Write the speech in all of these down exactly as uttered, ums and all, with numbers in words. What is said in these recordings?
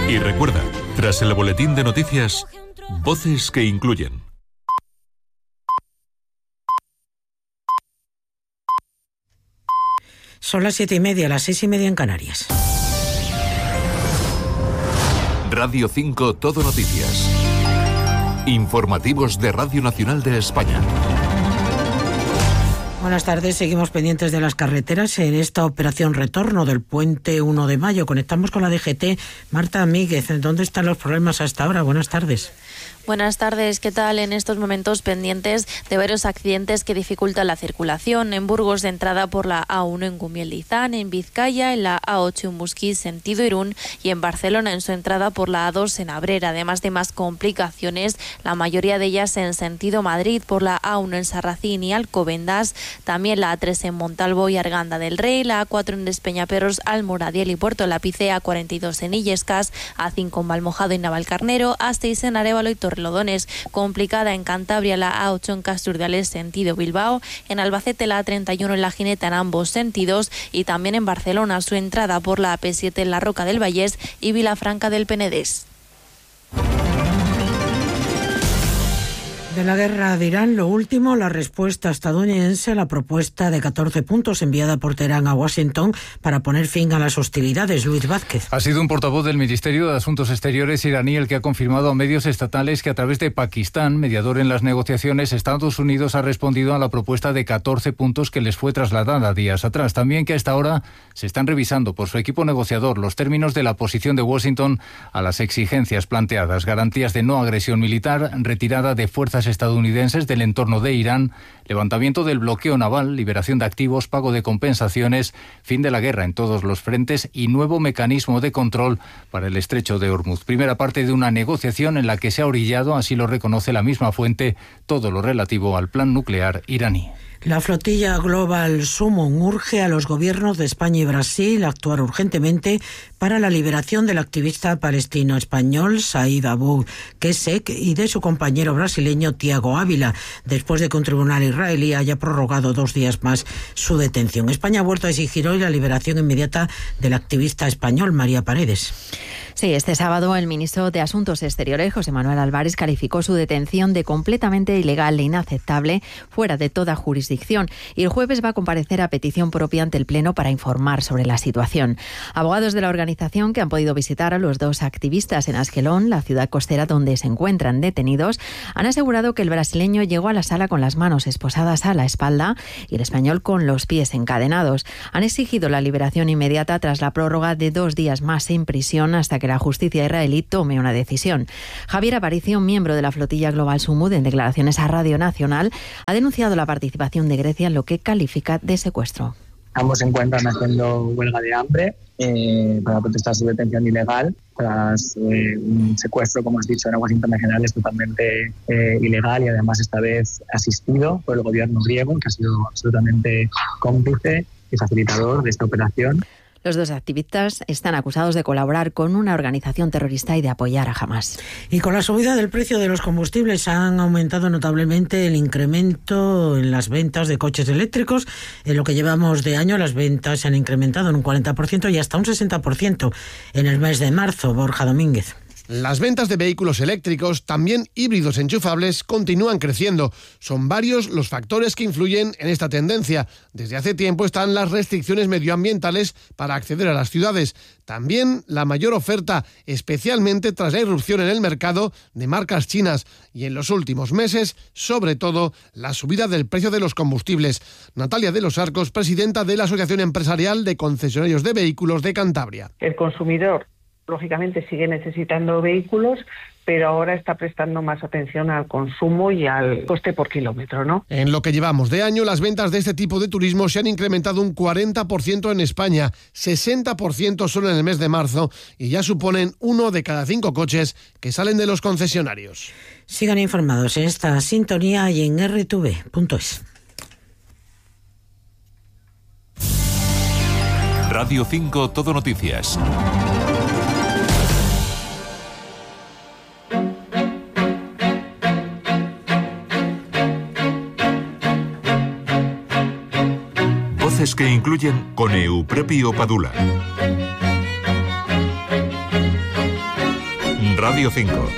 Y recuerda, tras el boletín de noticias, voces que incluyen. Son las siete y media, las seis y media en Canarias. Radio cinco Todo Noticias. Informativos de Radio Nacional de España. Buenas tardes, seguimos pendientes de las carreteras en esta operación retorno del puente uno de mayo. Conectamos con la D G T. Marta Míguez, ¿dónde están los problemas hasta ahora? Buenas tardes. Buenas tardes, ¿qué tal? En estos momentos pendientes de varios accidentes que dificultan la circulación. En Burgos, de entrada por la A uno en Gumiel-Izán, en Vizcaya, en la A ocho en Busquí, sentido Irún, y en Barcelona en su entrada por la A dos en Abrera. Además de más complicaciones, la mayoría de ellas en sentido Madrid, por la A uno en Sarracín y Alcobendas, también la A tres en Montalvo y Arganda del Rey, la A cuatro en Despeñaperros, Almoradiel y Puerto Lápice, A cuarenta y dos en Illescas, A cinco en Valmojado y Navalcarnero, A seis en Arévalo y Torrelodones. Complicada en Cantabria la A ocho en Casturdiales, sentido Bilbao, en Albacete la A treinta y uno en La Gineta en ambos sentidos, y también en Barcelona su entrada por la A P siete en la Roca del Vallés y Vilafranca del Penedés. De la guerra de Irán, lo último, la respuesta estadounidense a la propuesta de catorce puntos enviada por Teherán a Washington para poner fin a las hostilidades. Luis Vázquez. Ha sido un portavoz del Ministerio de Asuntos Exteriores iraní el que ha confirmado a medios estatales que a través de Pakistán, mediador en las negociaciones, Estados Unidos ha respondido a la propuesta de catorce puntos que les fue trasladada días atrás. También que a esta hora se están revisando por su equipo negociador los términos de la posición de Washington a las exigencias planteadas, garantías de no agresión militar, retirada de fuerzas estadounidenses del entorno de Irán, levantamiento del bloqueo naval, liberación de activos, pago de compensaciones, fin de la guerra en todos los frentes y nuevo mecanismo de control para el estrecho de Hormuz. Primera parte de una negociación en la que se ha orillado, así lo reconoce la misma fuente, todo lo relativo al plan nuclear iraní. La flotilla Global Summon urge a los gobiernos de España y Brasil a actuar urgentemente para la liberación del activista palestino-español Said Abu Kesek y de su compañero brasileño Tiago Ávila, después de que un tribunal israelí haya prorrogado dos días más su detención. España ha vuelto a exigir hoy la liberación inmediata del activista español María Paredes. Sí, este sábado el ministro de Asuntos Exteriores, José Manuel Álvarez, calificó su detención de completamente ilegal e inaceptable, fuera de toda jurisdicción, y el jueves va a comparecer a petición propia ante el Pleno para informar sobre la situación. Abogados de la organización, que han podido visitar a los dos activistas en Asquelón, la ciudad costera donde se encuentran detenidos, han asegurado que el brasileño llegó a la sala con las manos esposadas a la espalda y el español con los pies encadenados. Han exigido la liberación inmediata tras la prórroga de dos días más en prisión hasta que la justicia israelí tome una decisión. Javier Aparicio, miembro de la flotilla Global Summon, en declaraciones a Radio Nacional, ha denunciado la participación de Grecia en lo que califica de secuestro. Ambos se encuentran haciendo huelga de hambre eh, para protestar su detención ilegal tras eh, un secuestro, como has dicho, en aguas internacionales totalmente eh, ilegal y además esta vez asistido por el gobierno griego, que ha sido absolutamente cómplice y facilitador de esta operación. Los dos activistas están acusados de colaborar con una organización terrorista y de apoyar a Hamás. Y con la subida del precio de los combustibles han aumentado notablemente el incremento en las ventas de coches eléctricos. En lo que llevamos de año, las ventas se han incrementado en un cuarenta por ciento y hasta un sesenta por ciento en el mes de marzo. Borja Domínguez. Las ventas de vehículos eléctricos, también híbridos enchufables, continúan creciendo. Son varios los factores que influyen en esta tendencia. Desde hace tiempo están las restricciones medioambientales para acceder a las ciudades. También la mayor oferta, especialmente tras la irrupción en el mercado de marcas chinas. Y en los últimos meses, sobre todo, la subida del precio de los combustibles. Natalia de los Arcos, presidenta de la Asociación Empresarial de Concesionarios de Vehículos de Cantabria. El consumidor lógicamente sigue necesitando vehículos, pero ahora está prestando más atención al consumo y al coste por kilómetro, ¿no? En lo que llevamos de año, las ventas de este tipo de turismo se han incrementado un cuarenta por ciento en España, sesenta por ciento solo en el mes de marzo, y ya suponen uno de cada cinco coches que salen de los concesionarios. Sigan informados en esta sintonía y en erre te ve punto es. Radio cinco Todo Noticias. Voces que incluyen con Euprepio Padula. Radio cinco.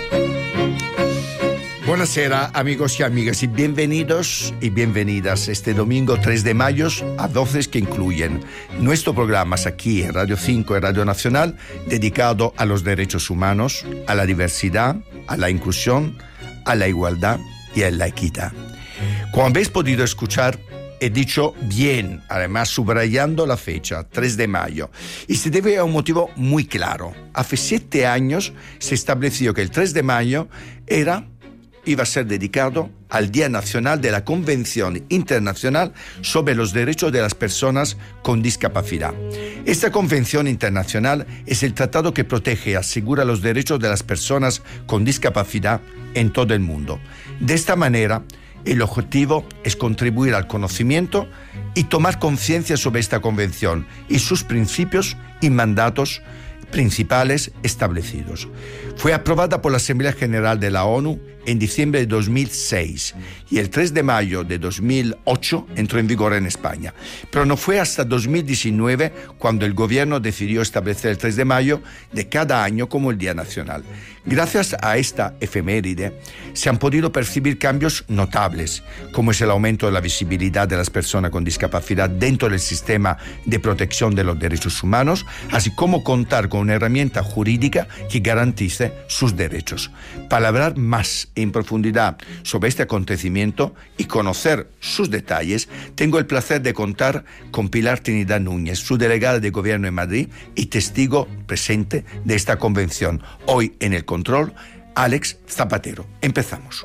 Buonasera amigos y amigas y bienvenidos y bienvenidas este domingo tres de mayo a Voces que Incluyen, nuestro programa aquí en Radio cinco y Radio Nacional dedicado a los derechos humanos, a la diversidad, a la inclusión, a la igualdad y a la equidad. Como habéis podido escuchar, he dicho bien, además subrayando la fecha, tres de mayo, y se debe a un motivo muy claro. Hace siete años se estableció que el tres de mayo era... iba a ser dedicado al Día Nacional de la Convención Internacional sobre los Derechos de las Personas con Discapacidad. Esta Convención Internacional es el tratado que protege y asegura los derechos de las personas con discapacidad en todo el mundo. De esta manera, el objetivo es contribuir al conocimiento y tomar conciencia sobre esta convención y sus principios y mandatos principales establecidos. Fue aprobada por la Asamblea General de la ONU en diciembre de dos mil seis y el tres de mayo de dos mil ocho entró en vigor en España. Pero no fue hasta dos mil diecinueve cuando el gobierno decidió establecer el tres de mayo de cada año como el Día Nacional. Gracias a esta efeméride se han podido percibir cambios notables, como es el aumento de la visibilidad de las personas con discapacidad dentro del sistema de protección de los derechos humanos, así como contar con una herramienta jurídica que garantice sus derechos. Para hablar más en profundidad sobre este acontecimiento y conocer sus detalles, tengo el placer de contar con Pilar Trinidad Núñez, su delegada de Gobierno en Madrid y testigo presente de esta convención. Hoy en el control, Alex Zapatero. Empezamos.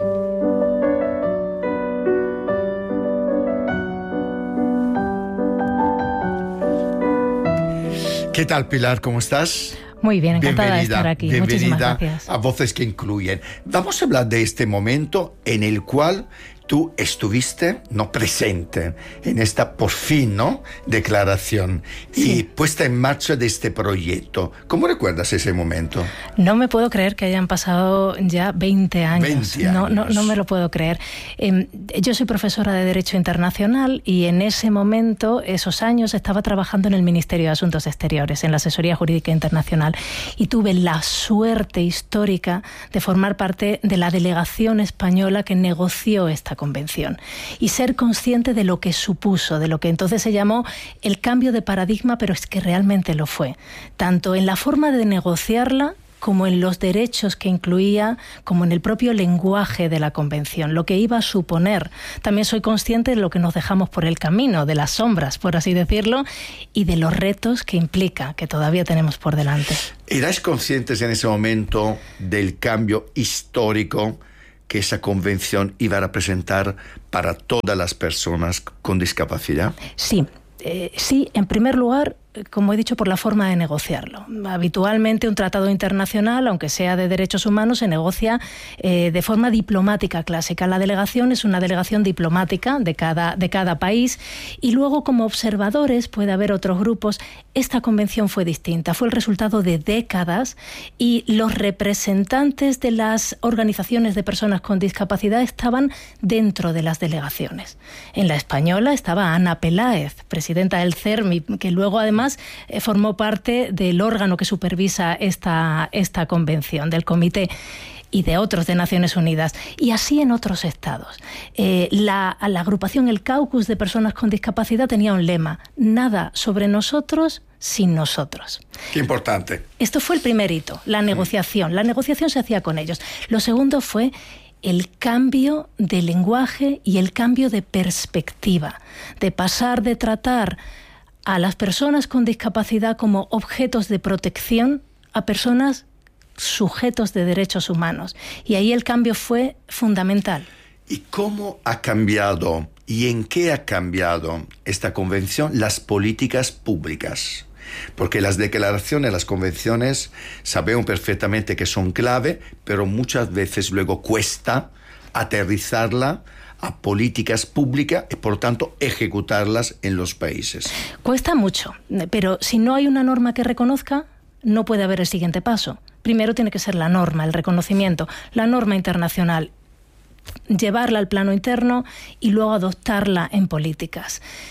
¿Qué tal, Pilar? ¿Cómo estás? Muy bien, encantada bienvenida, de estar aquí. Bienvenida Muchísimas gracias. A Voces que Incluyen. Vamos a hablar de este momento en el cual tú estuviste no presente en esta, por fin, ¿no?, declaración sí. y puesta en marcha de este proyecto. ¿Cómo recuerdas ese momento? No me puedo creer que hayan pasado ya veinte años. veinte años. No, no, no me lo puedo creer. Eh, yo soy profesora de Derecho Internacional y en ese momento, esos años, estaba trabajando en el Ministerio de Asuntos Exteriores, en la Asesoría Jurídica Internacional, y tuve la suerte histórica de formar parte de la delegación española que negoció esta convención y ser consciente de lo que supuso, de lo que entonces se llamó el cambio de paradigma, pero es que realmente lo fue, tanto en la forma de negociarla como en los derechos que incluía, como en el propio lenguaje de la convención, lo que iba a suponer. También soy consciente de lo que nos dejamos por el camino, de las sombras, por así decirlo, y de los retos que implica, que todavía tenemos por delante. ¿Erais conscientes en ese momento del cambio histórico que esa convención iba a representar para todas las personas con discapacidad? Sí, eh, sí, en primer lugar, como he dicho, por la forma de negociarlo. Habitualmente un tratado internacional, aunque sea de derechos humanos, se negocia eh, de forma diplomática clásica. La delegación es una delegación diplomática de cada, de cada país y luego como observadores puede haber otros grupos. Esta convención fue distinta, fue el resultado de décadas y los representantes de las organizaciones de personas con discapacidad estaban dentro de las delegaciones. En la española estaba Ana Peláez, presidenta del CERMI, que luego además eh, formó parte del órgano que supervisa esta, esta convención, del comité, y de otros de Naciones Unidas, y así en otros estados. Eh, la, la agrupación, el caucus de personas con discapacidad tenía un lema: nada sobre nosotros sin nosotros. Qué importante. Esto fue el primer hito, la negociación. La negociación se hacía con ellos. Lo segundo fue el cambio de lenguaje y el cambio de perspectiva, de pasar de tratar a las personas con discapacidad como objetos de protección a personas sujetos de derechos humanos. Y ahí el cambio fue fundamental. ¿Y cómo ha cambiado y en qué ha cambiado esta convención las políticas públicas? Porque las declaraciones, las convenciones, sabemos perfectamente que son clave, pero muchas veces luego cuesta aterrizarla a políticas públicas y, por tanto, ejecutarlas en los países. Cuesta mucho, pero si no hay una norma que reconozca, no puede haber el siguiente paso. Primero tiene que ser la norma, el reconocimiento, la norma internacional, llevarla al plano interno y luego adoptarla en políticas.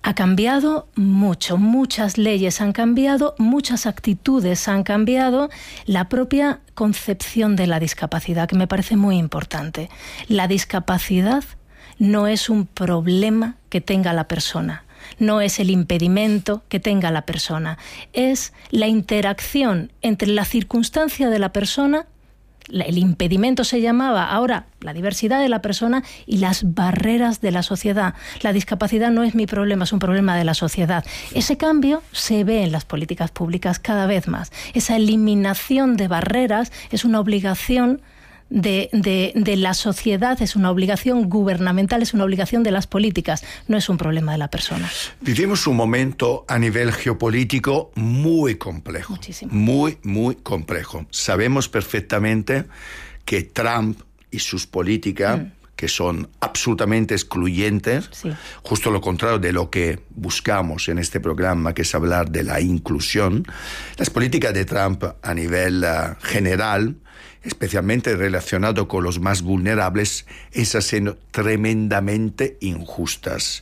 Ha cambiado mucho, muchas leyes han cambiado, muchas actitudes han cambiado, la propia concepción de la discapacidad, que me parece muy importante. La discapacidad no es un problema que tenga la persona, no es el impedimento que tenga la persona, es la interacción entre la circunstancia de la persona. El impedimento se llamaba, ahora la diversidad de la persona y las barreras de la sociedad. La discapacidad no es mi problema, es un problema de la sociedad. Ese cambio se ve en las políticas públicas cada vez más. Esa eliminación de barreras es una obligación de, de, de la sociedad, es una obligación gubernamental, es una obligación de las políticas, no es un problema de la persona. Vivimos un momento a nivel geopolítico muy complejo. Muchísimo. Muy, muy complejo. Sabemos perfectamente que Trump y sus políticas, mm. que son absolutamente excluyentes, sí. justo lo contrario de lo que buscamos en este programa, que es hablar de la inclusión. Las políticas de Trump a nivel uh, general, especialmente relacionado con los más vulnerables, están siendo tremendamente injustas.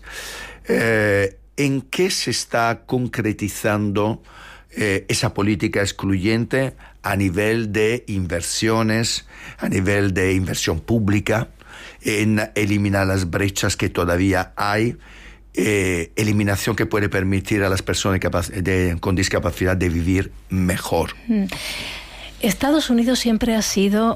Eh, ¿En qué se está concretizando eh, esa política excluyente a nivel de inversiones, a nivel de inversión pública, en eliminar las brechas que todavía hay, eh, eliminación que puede permitir a las personas de, con discapacidad de vivir mejor? Mm. Estados Unidos siempre ha sido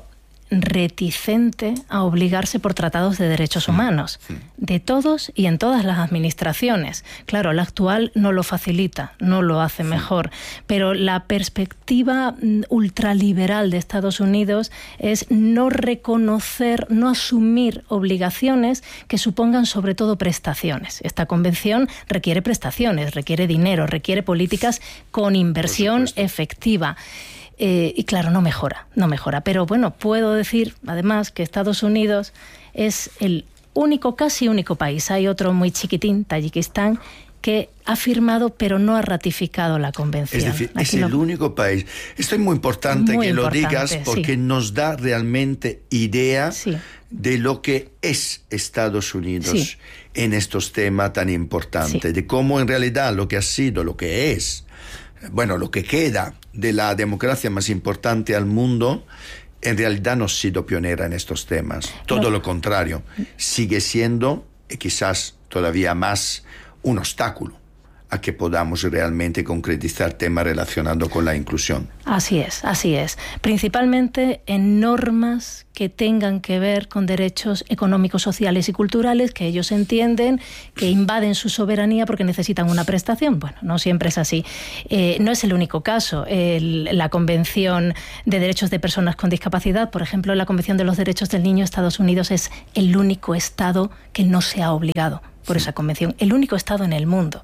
reticente a obligarse por tratados de derechos humanos, de todos y en todas las administraciones. Claro, la actual no lo facilita, no lo hace mejor, pero la perspectiva ultraliberal de Estados Unidos es no reconocer, no asumir obligaciones que supongan sobre todo prestaciones. Esta convención requiere prestaciones, requiere dinero, requiere políticas con inversión efectiva. Eh, y claro, no mejora, no mejora. Pero bueno, puedo decir además que Estados Unidos es el único, casi único país, hay otro muy chiquitín, Tayikistán, que ha firmado pero no ha ratificado la convención. Es decir, Aquí es lo... el único país. Esto es muy importante muy que importante, lo digas porque sí. nos da realmente idea sí. de lo que es Estados Unidos sí. en estos temas tan importantes, sí. de cómo en realidad lo que ha sido, lo que es, bueno, lo que queda de la democracia más importante al mundo, en realidad no ha sido pionera en estos temas. Todo no. lo contrario, sigue siendo, y quizás todavía más, un obstáculo a que podamos realmente concretizar temas relacionados con la inclusión. Así es, así es. Principalmente en normas que tengan que ver con derechos económicos, sociales y culturales que ellos entienden que invaden su soberanía porque necesitan una prestación. Bueno, no siempre es así. Eh, no es el único caso. El, la Convención de Derechos de Personas con Discapacidad, por ejemplo, la Convención de los Derechos del Niño, Estados Unidos es el único Estado que no se ha obligado por esa convención. El único Estado en el mundo.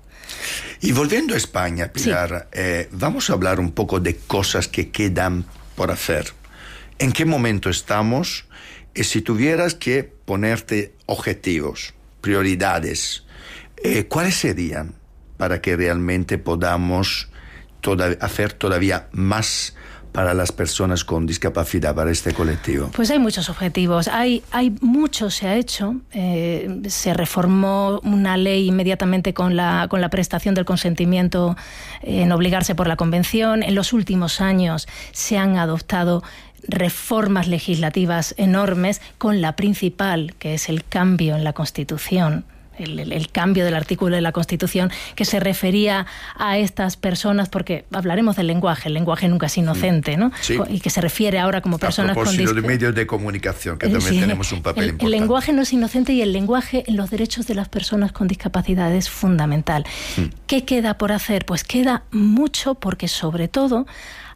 Y volviendo a España, Pilar, sí. eh, vamos a hablar un poco de cosas que quedan por hacer. ¿En qué momento estamos? Y si tuvieras que ponerte objetivos, prioridades, eh, ¿cuáles serían para que realmente podamos toda, hacer todavía más para las personas con discapacidad, para este colectivo? Pues hay muchos objetivos, hay, hay mucho se ha hecho. Eh, se reformó una ley inmediatamente con la, con la prestación del consentimiento en obligarse por la Convención. En los últimos años se han adoptado reformas legislativas enormes, con la principal, que es el cambio en la Constitución. El, el, el cambio del artículo de la Constitución que se refería a estas personas, porque hablaremos del lenguaje, el lenguaje nunca es inocente, ¿no? Sí. Y que se refiere ahora como personas con discapacidad. A propósito de medios de comunicación, que también sí. tenemos un papel el, importante. El lenguaje no es inocente y el lenguaje en los derechos de las personas con discapacidad es fundamental. Mm. ¿Qué queda por hacer? Pues queda mucho, porque sobre todo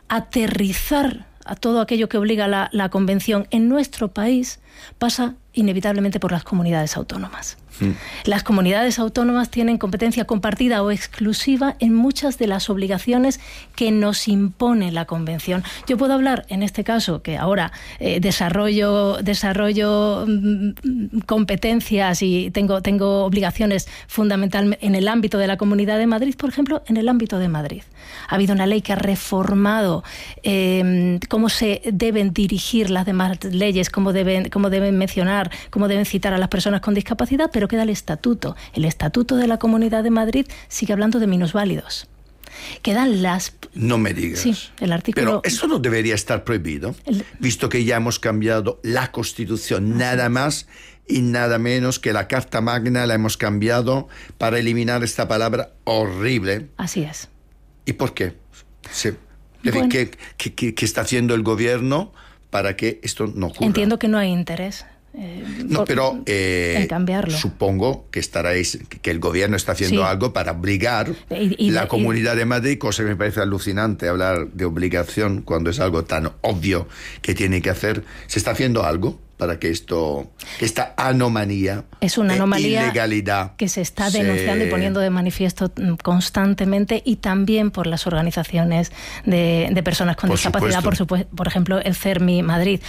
aterrizar a todo aquello que obliga la, la Convención en nuestro país pasa inevitablemente por las comunidades autónomas. Mm. Las comunidades autónomas tienen competencia compartida o exclusiva en muchas de las obligaciones que nos impone la Convención. Yo puedo hablar, en este caso, que ahora eh, desarrollo, desarrollo mm, competencias y tengo, tengo obligaciones fundamentales en el ámbito de la Comunidad de Madrid, por ejemplo, en el ámbito de Madrid. Ha habido una ley que ha reformado eh, cómo se deben dirigir las demás leyes, cómo deben, cómo deben mencionar citar, cómo deben citar a las personas con discapacidad, pero queda el estatuto. El estatuto de la Comunidad de Madrid sigue hablando de minusválidos. Quedan las... No me digas. Sí, el artículo... Pero eso no debería estar prohibido, el... visto que ya hemos cambiado la Constitución, ah, nada más y nada menos que la Carta Magna la hemos cambiado para eliminar esta palabra horrible. Así es. ¿Y por qué? Sí. Bueno. ¿Qué, qué, qué, ¿Qué está haciendo el gobierno para que esto no ocurra? Entiendo que no hay interés. Eh, no, por, pero eh, en cambiarlo. Supongo que estaréis, que el gobierno está haciendo sí. algo para obligar y, y, la y, Comunidad de Madrid, cosa que me parece alucinante hablar de obligación cuando es algo tan obvio que tiene que hacer. ¿Se está haciendo algo para que esto, que esta anomalía, es una anomalía ilegalidad que se está denunciando se... y poniendo de manifiesto constantemente, y también por las organizaciones de, de personas con por discapacidad, supuesto. por supuesto, por ejemplo, el CERMI Madrid.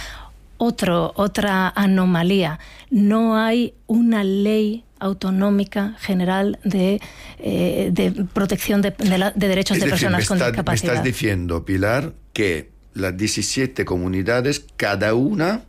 Otro, otra anomalía, no hay una ley autonómica general de, eh, de protección de, de, la, de derechos es de decir, personas me con está, discapacidad. Me estás diciendo, Pilar, que las diecisiete comunidades, cada una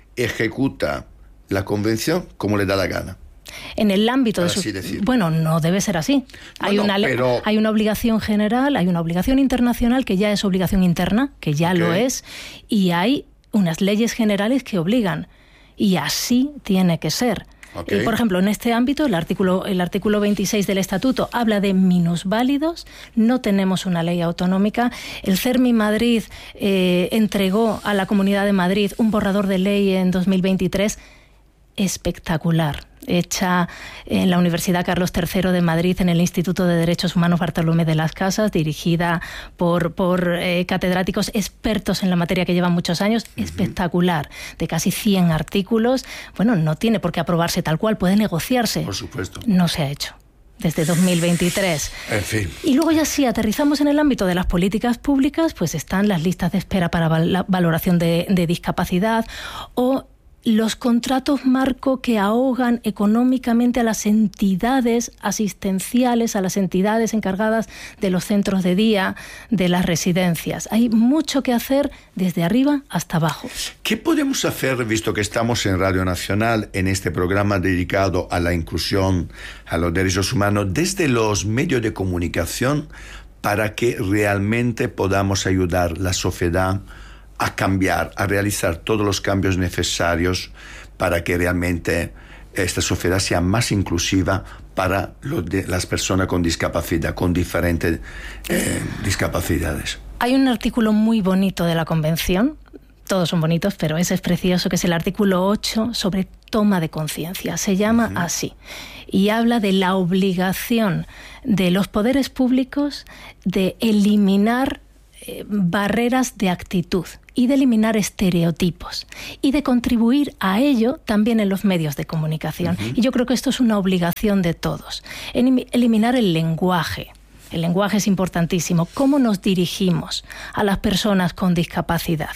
ejecuta la convención como le da la gana. En el ámbito de su... Bueno, no debe ser así. No, hay, no, una, pero... hay una obligación general, hay una obligación internacional que ya es obligación interna, que ya okay. lo es, y hay unas leyes generales que obligan, y así tiene que ser. Okay. Y, por ejemplo, en este ámbito, el artículo, el artículo veintiséis del Estatuto habla de minusválidos, no tenemos una ley autonómica. El CERMI Madrid eh, entregó a la Comunidad de Madrid un borrador de ley en dos mil veintitrés espectacular, hecha en la Universidad Carlos tercero de Madrid, en el Instituto de Derechos Humanos Bartolomé de las Casas, dirigida por, por eh, catedráticos expertos en la materia que llevan muchos años, uh-huh. espectacular, de casi cien artículos. Bueno, no tiene por qué aprobarse tal cual, puede negociarse. Por supuesto. No se ha hecho desde dos mil veintitrés. En fin. Y luego ya sí, aterrizamos en el ámbito de las políticas públicas, pues están las listas de espera para val- valoración de, de discapacidad, o los contratos marco que ahogan económicamente a las entidades asistenciales, a las entidades encargadas de los centros de día, de las residencias. Hay mucho que hacer desde arriba hasta abajo. ¿Qué podemos hacer, visto que estamos en Radio Nacional, en este programa dedicado a la inclusión, a los derechos humanos, desde los medios de comunicación, para que realmente podamos ayudar a la sociedad a cambiar, a realizar todos los cambios necesarios para que realmente esta sociedad sea más inclusiva para los de, las personas con discapacidad, con diferentes eh, discapacidades? Hay un artículo muy bonito de la Convención, todos son bonitos, pero ese es precioso, que es el artículo ocho sobre toma de conciencia. Se llama uh-huh. así, y habla de la obligación de los poderes públicos de eliminar eh, barreras de actitud y de eliminar estereotipos y de contribuir a ello también en los medios de comunicación. Uh-huh. Y yo creo que esto es una obligación de todos. En eliminar el lenguaje. El lenguaje es importantísimo. ¿Cómo nos dirigimos a las personas con discapacidad?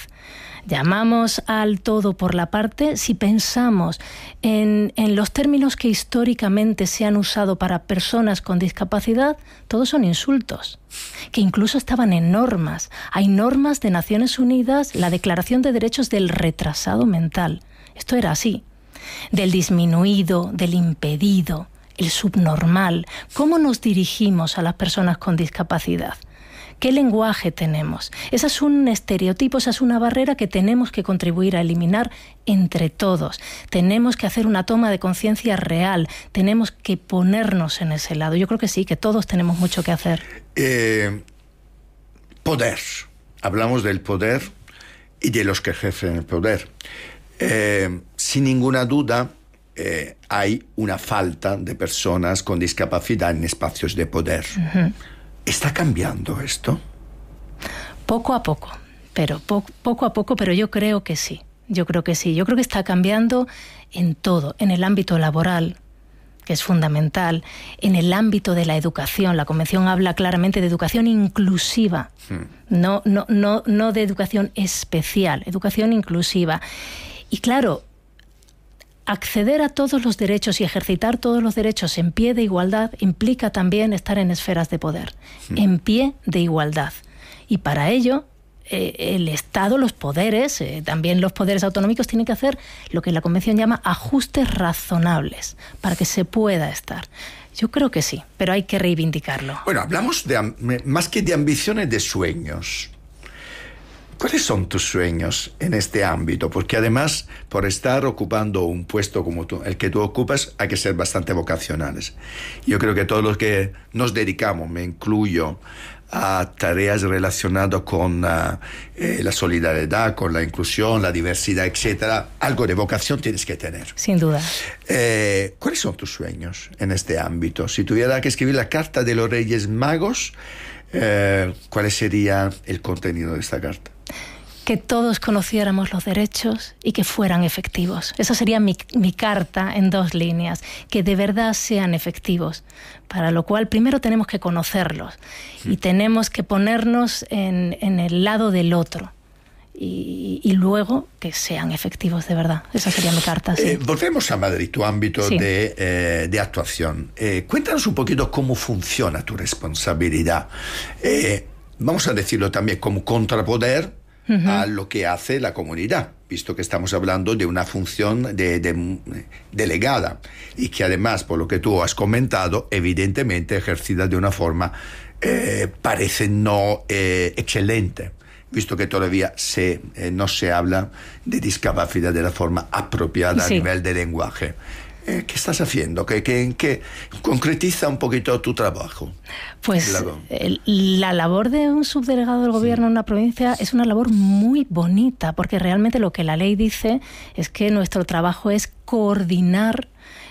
Llamamos al todo por la parte si pensamos en, en los términos que históricamente se han usado para personas con discapacidad, todos son insultos, que incluso estaban en normas. Hay normas de Naciones Unidas, la Declaración de Derechos del Retrasado Mental. Esto era así. Del disminuido, del impedido, el subnormal. ¿Cómo nos dirigimos a las personas con discapacidad? ¿Qué lenguaje tenemos? Ese es un estereotipo, esa es una barrera que tenemos que contribuir a eliminar entre todos. Tenemos que hacer una toma de conciencia real, tenemos que ponernos en ese lado. Yo creo que sí, que todos tenemos mucho que hacer. Eh, poder. Hablamos del poder y de los que ejercen el poder. Eh, sin ninguna duda, eh, hay una falta de personas con discapacidad en espacios de poder. Uh-huh. ¿Está cambiando esto? Poco a poco, pero po- poco a poco, pero yo creo que sí. Yo creo que sí. Yo creo que está cambiando en todo, en el ámbito laboral, que es fundamental, en el ámbito de la educación. La Convención habla claramente de educación inclusiva, hmm. no, no, no, no de educación especial, educación inclusiva. Y claro, acceder a todos los derechos y ejercitar todos los derechos en pie de igualdad implica también estar en esferas de poder, sí. en pie de igualdad. Y para ello eh, el Estado, los poderes, eh, también los poderes autonómicos, tienen que hacer lo que la Convención llama ajustes razonables para que se pueda estar. Yo creo que sí, pero hay que reivindicarlo. Bueno, hablamos de, más que de ambiciones, de sueños. ¿Cuáles son tus sueños en este ámbito? Porque además, por estar ocupando un puesto como tú, el que tú ocupas, hay que ser bastante vocacionales. Yo creo que todos los que nos dedicamos, me incluyo, a tareas relacionadas con uh, eh, la solidaridad, con la inclusión, la diversidad, etcétera, algo de vocación tienes que tener. Sin duda. Eh, ¿Cuáles son tus sueños en este ámbito? Si tuviera que escribir la carta de los Reyes Magos, eh, ¿cuál sería el contenido de esta carta? Que todos conociéramos los derechos y que fueran efectivos. Esa sería mi, mi carta en dos líneas, que de verdad sean efectivos, para lo cual primero tenemos que conocerlos y tenemos que ponernos en, en el lado del otro y, y luego que sean efectivos de verdad. Esa sería mi carta, sí. Eh, volvemos a Madrid, tu ámbito sí. de, eh, de actuación. Eh, cuéntanos un poquito cómo funciona tu responsabilidad. Eh, vamos a decirlo también como contrapoder Uh-huh. a lo que hace la comunidad, visto que estamos hablando de una función de, de, delegada y que además, por lo que tú has comentado, evidentemente ejercida de una forma eh, parece no eh, excelente, visto que todavía se, eh, no se habla de discapacidad de la forma apropiada sí. a nivel de lenguaje. Eh, ¿Qué estás haciendo? ¿Qué, qué, qué concretiza un poquito tu trabajo? Pues la, la labor de un subdelegado del gobierno sí. en una provincia es una labor muy bonita, porque realmente lo que la ley dice es que nuestro trabajo es coordinar,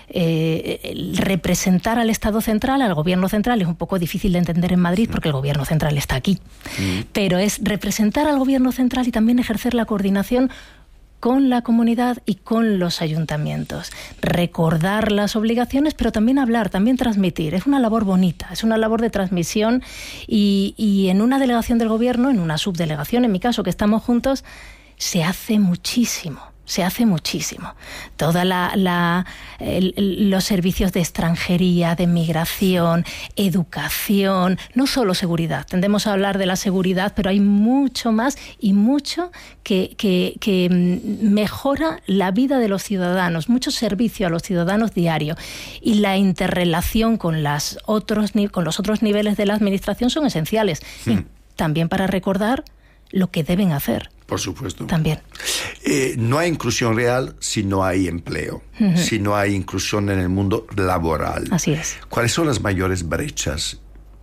eh, representar al Estado central, al gobierno central. Es un poco difícil de entender en Madrid porque el gobierno central está aquí, sí. pero es representar al gobierno central y también ejercer la coordinación con la comunidad y con los ayuntamientos. Recordar las obligaciones, pero también hablar, también transmitir. Es una labor bonita, es una labor de transmisión y, y en una delegación del gobierno, en una subdelegación, en mi caso, que estamos juntos, se hace muchísimo. Se hace muchísimo. Toda la, la el, los servicios de extranjería, de migración, educación, no solo seguridad. Tendemos a hablar de la seguridad, pero hay mucho más y mucho que, que, que mejora la vida de los ciudadanos, mucho servicio a los ciudadanos diario. Y la interrelación con, las otros, con los otros niveles de la administración son esenciales. Hmm. Y también para recordar lo que deben hacer. Por supuesto. También. Eh, no hay inclusión real si no hay empleo, uh-huh. si no hay inclusión en el mundo laboral. Así es. ¿Cuáles son las mayores brechas?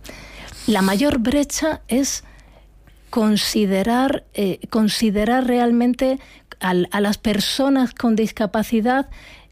La mayor brecha es considerar, eh, considerar realmente a, a las personas con discapacidad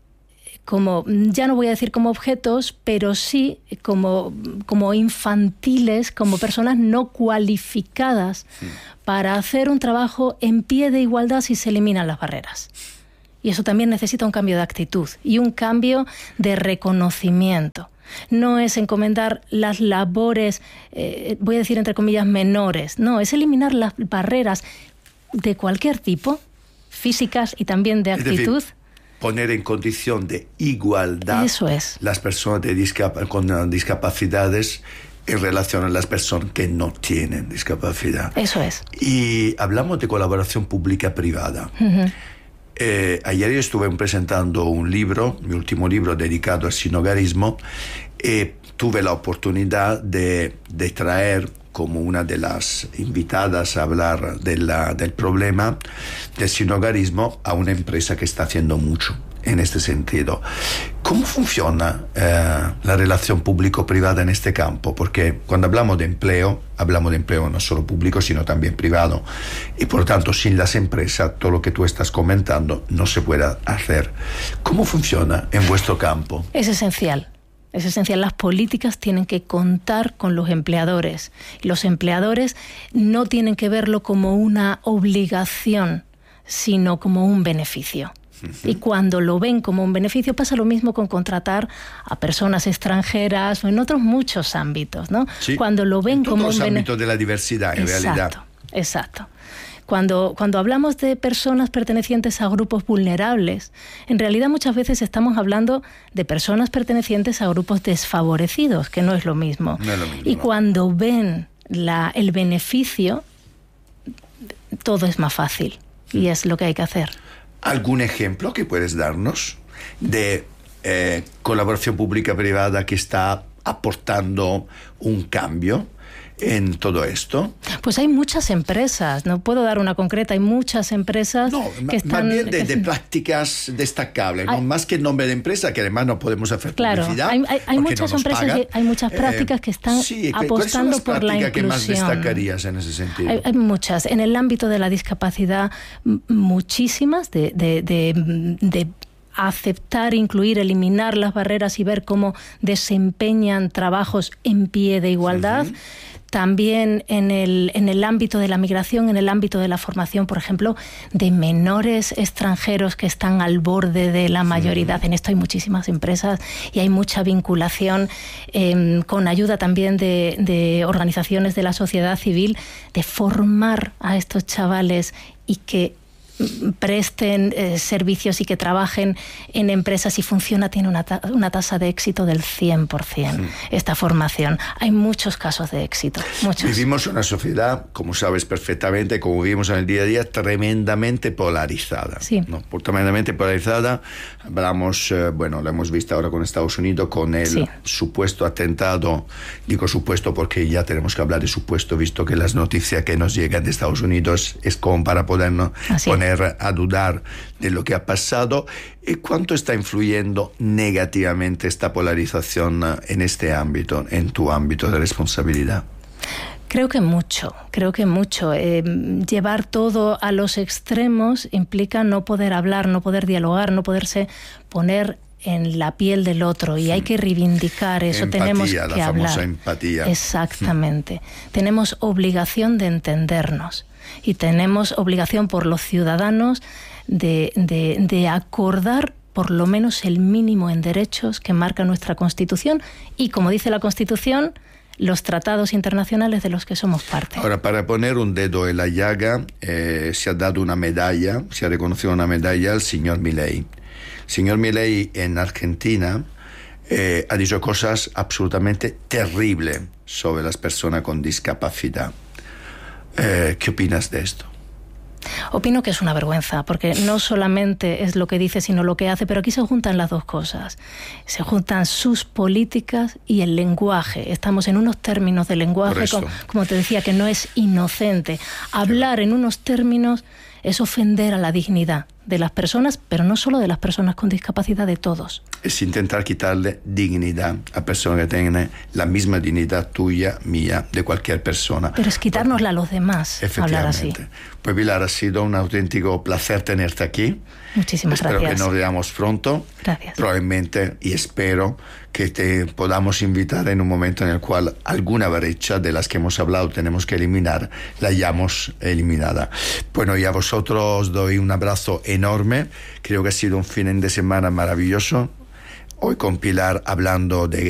como, ya no voy a decir como objetos, pero sí como, como infantiles, como personas no cualificadas sí. para hacer un trabajo en pie de igualdad si se eliminan las barreras. Y eso también necesita un cambio de actitud y un cambio de reconocimiento. No es encomendar las labores, eh, voy a decir entre comillas, menores. No, es eliminar las barreras de cualquier tipo, físicas y también de actitud. Es decir, poner en condición de igualdad Eso es. las personas de discap- con discapacidades en relación a las personas que no tienen discapacidad. Eso es. Y hablamos de colaboración pública-privada. Uh-huh. Eh, ayer yo estuve presentando un libro, mi último libro dedicado al sinhogarismo, y tuve la oportunidad de, de traer como una de las invitadas a hablar de la, del problema del sinhogarismo a una empresa que está haciendo mucho en este sentido. ¿Cómo funciona eh, la relación público-privada en este campo? Porque cuando hablamos de empleo, hablamos de empleo no solo público, sino también privado. Y por tanto, sin las empresas, todo lo que tú estás comentando no se puede hacer. ¿Cómo funciona en vuestro campo? Es esencial. Es esencial. Las políticas tienen que contar con los empleadores. Los empleadores no tienen que verlo como una obligación, sino como un beneficio. Y cuando lo ven como un beneficio, pasa lo mismo con contratar a personas extranjeras o en otros muchos ámbitos, ¿no? Sí, cuando lo ven en como todos un los bene- ámbitos de la diversidad, en exacto, realidad. Exacto. Cuando, cuando hablamos de personas pertenecientes a grupos vulnerables, en realidad muchas veces estamos hablando de personas pertenecientes a grupos desfavorecidos, que no es lo mismo. No es lo mismo, y no. cuando ven la, el beneficio, todo es más fácil y es lo que hay que hacer. ¿Algún ejemplo que puedes darnos de eh, colaboración pública-privada que está aportando un cambio en todo esto? Pues hay muchas empresas, no puedo dar una concreta, hay muchas empresas no, que están... más bien de, de prácticas destacables, hay, no más que el nombre de empresa, que además no podemos hacer claro, publicidad. Hay, hay, hay muchas no empresas, que, hay muchas prácticas eh, que están sí, apostando por la inclusión. ¿Qué más destacarías en ese sentido? Hay, hay muchas. En el ámbito de la discapacidad, muchísimas de... de, de, de aceptar, incluir, eliminar las barreras y ver cómo desempeñan trabajos en pie de igualdad. Uh-huh. También en el, en el ámbito de la migración, en el ámbito de la formación, por ejemplo, de menores extranjeros que están al borde de la mayoridad. Sí. En esto hay muchísimas empresas y hay mucha vinculación eh, con ayuda también de, de organizaciones de la sociedad civil, de formar a estos chavales y que presten eh, servicios y que trabajen en empresas y funciona, tiene una, ta- una tasa de éxito del cien por ciento, sí. Esta formación. Hay muchos casos de éxito, muchos. Vivimos una sociedad, como sabes perfectamente, como vivimos en el día a día, tremendamente polarizada. Sí. ¿no? Tremendamente polarizada. Hablamos, eh, bueno, lo hemos visto ahora con Estados Unidos, con el sí. supuesto atentado, digo supuesto porque ya tenemos que hablar de supuesto, visto que las noticias que nos llegan de Estados Unidos es como para podernos Así. poner a dudar de lo que ha pasado. ¿Y cuánto está influyendo negativamente esta polarización en este ámbito, en tu ámbito de responsabilidad? Creo que mucho, creo que mucho. Eh, llevar todo a los extremos implica no poder hablar, no poder dialogar, no poderse poner en la piel del otro, y hay que reivindicar eso. Empatía, tenemos que la hablar. famosa empatía. Exactamente. Tenemos obligación de entendernos y tenemos obligación por los ciudadanos de, de, de acordar por lo menos el mínimo en derechos que marca nuestra Constitución y, como dice la Constitución, los tratados internacionales de los que somos parte. Ahora, para poner un dedo en la llaga, eh, se ha dado una medalla, se ha reconocido una medalla al señor Milei. El señor Milei en Argentina eh, ha dicho cosas absolutamente terribles sobre las personas con discapacidad. Eh, ¿Qué opinas de esto? Opino que es una vergüenza, porque no solamente es lo que dice, sino lo que hace, pero aquí se juntan las dos cosas. Se juntan sus políticas y el lenguaje. Estamos en unos términos de lenguaje, como, como te decía, que no es inocente. Hablar en unos términos es ofender a la dignidad de las personas, pero no solo de las personas con discapacidad, de todos. Es intentar quitarle dignidad a personas que tengan la misma dignidad tuya, mía, de cualquier persona. Pero es quitárnosla a los demás, hablar así. Pues Pilar, ha sido un auténtico placer tenerte aquí. Muchísimas espero gracias. Espero que nos veamos pronto. Gracias. Probablemente, y espero que te podamos invitar en un momento en el cual alguna brecha de las que hemos hablado tenemos que eliminar, la hayamos eliminada. Bueno, y a vosotros os doy un abrazo enorme. Creo que ha sido un fin de semana maravilloso. Hoy con Pilar hablando de